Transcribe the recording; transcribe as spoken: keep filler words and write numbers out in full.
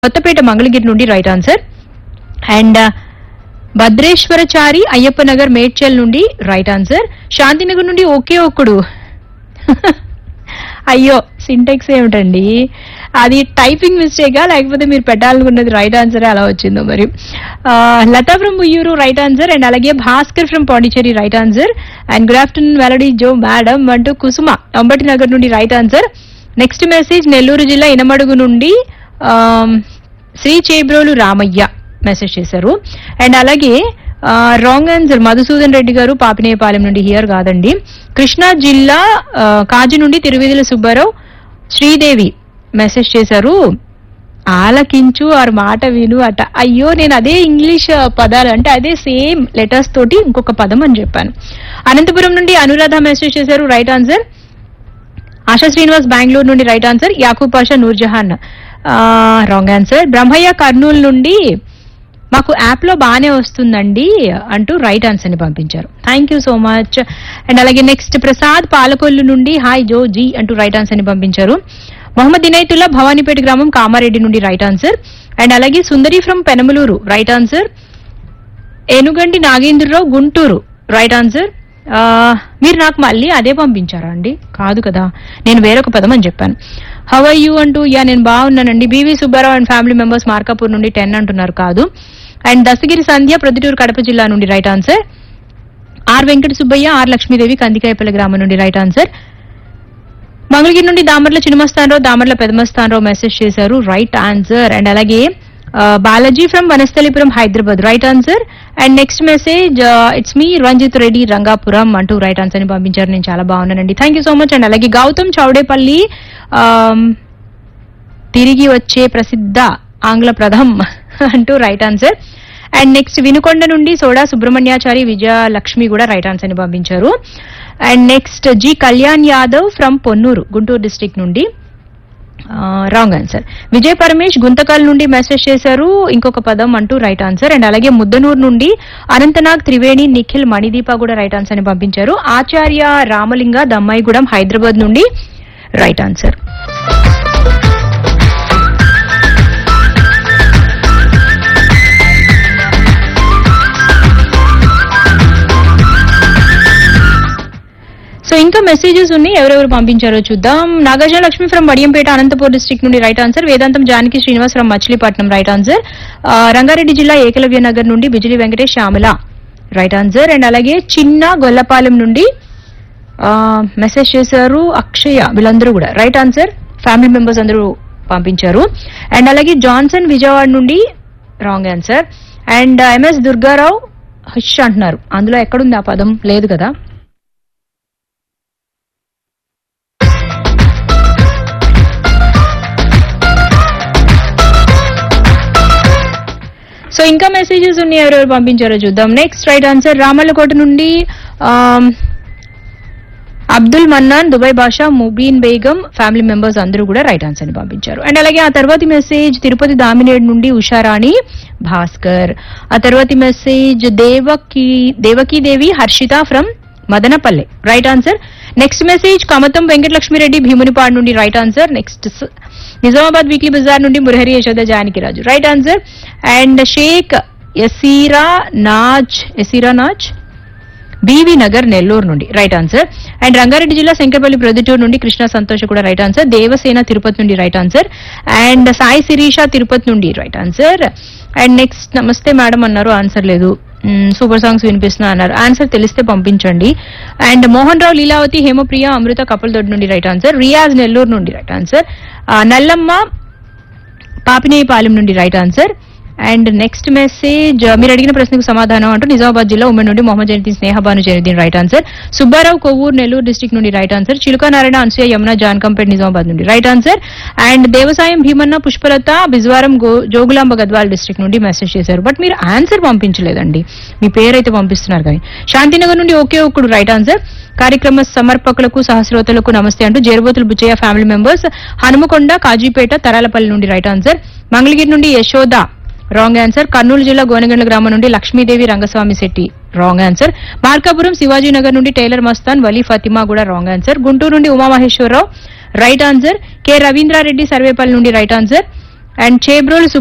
కొత్తపేట మంగళగిరి నుండి right answer. And Bhadreswarachari Ayyappa Nagar Medchal నుండి right answer. Shantinagar నుండి ఒకే ఒక్కడు అయ్యో సింటెక్స్ ఏమిటండి, అది టైపింగ్ మిస్టేకా లేకపోతే మీరు పెట్టాలనుకున్నది రైట్ ఆన్సర్ అలా వచ్చిందో మరి. Lata from ముయ్యూరు right answer. And అలాగే Bhaskar from Pondicherry right answer. And good afternoon వెలడీ Joe madam అంటూ కుసుమ అంబటి నగర్ నుండి right answer. Next message Nellore జిల్లా ఇనమడుగు నుండి శ్రీ చేబ్రోలు రామయ్య మెసేజ్ చేశారు. అండ్ అలాగే రాంగ్ ఆన్సర్ మధుసూదన్ రెడ్డి గారు పాపినేయపాలెం నుండి హియర్ కాదండి. కృష్ణా జిల్లా కాజీ నుండి తిరువేదుల సుబ్బారావు శ్రీదేవి మెసేజ్ చేశారు. ఆలకించు ఆరు మాట విను అట. అయ్యో నేను అదే ఇంగ్లీష్ పదాలు అంటే అదే సేమ్ లెటర్స్ తోటి ఇంకొక పదం అని చెప్పాను. అనంతపురం నుండి అనురాధ మెసేజ్ చేశారు రైట్ ఆన్సర్. ఆశా శ్రీనివాస్ బెంగళూరు నుండి right answer. Yakub Pasha Nurjahan wrong answer. Brahmaiah Kurnool నుండి మాకు యాప్ లో బాగానే వస్తుందండి అంటూ రైట్ ఆన్సర్ ని పంపించారు. Thank you so much. And అలాగే నెక్స్ట్ ప్రసాద్ పాలకొల్లు నుండి హాయ్ జో జీ అంటూ రైట్ ఆన్సర్ ని పంపించారు. మొహమ్మద్ ఇనైతుల్లా భవానీపేట గ్రామం కామారెడ్డి నుండి రైట్ ఆన్సర్. అండ్ అలాగే సుందరి from Penamaluru right answer. ఏనుగండి Nagendra Rao Guntur right answer. మీరు నాకు మళ్ళీ అదే పంపించారా అండి? కాదు కదా, నేను వేరొక పదం అని చెప్పాను. హౌ ఆర్ యూ అంటూ యా నేను బాగున్నానండి. BV Subbarao and family members Markapur నుండి టెన్ అంటున్నారు. కాదు. అండ్ దస్తగిరి సంధ్య ప్రొద్దుటూరు కడప జిల్లా నుండి right answer. Are Venkata Subbaiah are Lakshmidevi Kandikayapalli గ్రామం నుండి రైట్ ఆన్సర్. మంగళగిరి నుండి దామర్ల చిన్నమస్తానరావు దామర్ల పెదమస్తానరావు మెసేజ్ చేశారు రైట్ ఆన్సర్. అండ్ అలాగే Balaji from Vanasthalipuram Hyderabad right answer. And next message it's me Ranjith Reddy Rangapuram అంటూ రైట్ ఆన్సర్ ని పంపించారు. నేను చాలా బాగున్నానండి, thank you so much. And అలాగే గౌతమ్ చౌడేపల్లి తిరిగి వచ్చే ప్రసిద్ధ ఆంగ్ల ప్రథం అంటూ right answer. And next Vinukonda నుండి సోడా సుబ్రహ్మణ్యాచారి విజయలక్ష్మి కూడా రైట్ ఆన్సర్ ని పంపించారు. And next G Kalyan Yadav from Ponnuru Guntur district నుండి రాంగ్ ఆన్సర్. విజయ్ పరమేష్ గుంతకల్ నుండి మెసేజ్ చేశారు ఇంకొక పదం అంటూ రైట్ ఆన్సర్. అండ్ అలాగే ముద్దనూరు నుండి అనంతనాగ్ త్రివేణి నిఖిల్ మణిదీప కూడా రైట్ ఆన్సర్ ని పంపించారు. ఆచార్య రామలింగ దమ్మాయిగూడెం హైదరాబాద్ నుండి రైట్ ఆన్సర్. సో ఇంకా మెసేజెస్ ఉన్నాయి, ఎవరెవరు పంపించారో చూద్దాం. నాగార్జున లక్ష్మి ఫ్రమ్ వడియంపేట అనంతపూర్ డిస్ట్రిక్ట్ నుండి right answer. Vedantam Janaki Srinivas from Machilipatnam right answer. Rangareddy జిల్లా ఏకలవ్య నగర్ నుండి Bijili Venkatesh Shyamala right answer. And అలాగే చిన్న గొల్లపాలెం నుండి మెసేజ్ చేశారు అక్షయ, వీళ్ళందరూ కూడా రైట్ ఆన్సర్. ఫ్యామిలీ మెంబర్స్ అందరూ పంపించారు. అండ్ అలాగే జాన్సన్ విజయవాడ నుండి wrong answer. And MS Durgarao hush అంటున్నారు, అందులో ఎక్కడుంది ఆ పదం? లేదు కదా. సో ఇంకా మెసేజెస్ ఉన్నాయి, ఎవరెవరు పంపించారో చూద్దాం. నెక్స్ట్ రైట్ ఆన్సర్ రామల్లకోట నుండి అబ్దుల్ మన్నాన్ దుబాయ్ భాషా ముబీన్ బేగం ఫ్యామిలీ మెంబర్స్ అందరూ కూడా రైట్ ఆన్సర్ ని పంపించారు. అండ్ అలాగే ఆ తర్వాతి మెసేజ్ తిరుపతి దామినేడు నుండి ఉషారాణి భాస్కర్. ఆ తర్వాతి message Devaki Devaki Devi Harshita from Madanapalle right answer. Next message Kamatham Venkatalakshmi Reddy Bheemunipadu నుండి right answer. Next Nizamabad weekly Bazar నుండి Murahari Yashoda Janakiraju right answer. And Sheikh Aseera Naaz Aseera Naaz BV Nagar Nellore నుండి రైట్ ఆన్సర్. అండ్ రంగారెడ్డి జిల్లా శంకరపల్లి ప్రొద్దుటూరు నుండి కృష్ణ సంతోష్ కూడా రైట్ ఆన్సర్. దేవసేన తిరుపతి నుండి right answer. And Sai Sirisha Tirupati నుండి రైట్ ఆన్సర్. అండ్ నెక్స్ట్ నమస్తే మేడం అన్నారు, ఆన్సర్ లేదు. సూపర్ సాంగ్స్ వినిపిస్తున్నా అన్నారు, ఆన్సర్ తెలిస్తే పంపించండి. అండ్ మోహన్ రావు లీలావతి హేమప్రియ అమృత కపల్దొడ్డి నుండి రైట్ ఆన్సర్. రియాజ్ నెల్లూరు నుండి రైట్ ఆన్సర్. నల్లమ్మ పాపినేయపాలెం నుండి right answer. And next message మీరు అడిగిన ప్రశ్నకు సమాధానం అంటూ నిజామాబాద్ జిల్లా ఉమ్మడి నుండి Mohammed Zainuddin Sneha Banu Zainuddin right answer. Subbarao Kovvur Nellore district నుండి రైట్ ఆన్సర్. చిలుకానారాయణ అనసూయ యమున జాన్కంపేట్ నిజామాబాద్ నుండి right answer. And Devasayam Bhimanna Pushpalatha Bijwaram Jogulamba Gadwal district నుండి మెసేజ్ చేశారు, బట్ మీరు ఆన్సర్ పంపించలేదండి, మీ పేరైతే పంపిస్తున్నారు కానీ. శాంతినగర్ నుండి ఒకే ఒక్కడు రైట్ ఆన్సర్. కార్యక్రమ సమర్పకులకు సహస్రోతలకు నమస్తే అంటూ జేరుబోతుల బుచ్చయ్య ఫ్యామిలీ మెంబర్స్ హనుమకొండ కాజీపేట తరాలపల్లి నుండి రైట్ ఆన్సర్. మంగళగిరి నుండి యశోద రాంగ్ ఆన్సర్. కర్నూలు జిల్లా గోనగండ్ల గ్రామం నుండి లక్ష్మీదేవి రంగస్వామి శెట్టి రాంగ్ ఆన్సర్. మార్కాపురం శివాజీనగర్ నుండి టైలర్ మస్తాన్ వలీ ఫతిమా కూడా రాంగ్ ఆన్సర్. గుంటూరు నుండి Umamaheswararao right answer. K Ravindra Reddy Sarvepalli నుండి రైట్ ఆన్సర్. అండ్ చేబ్రోలు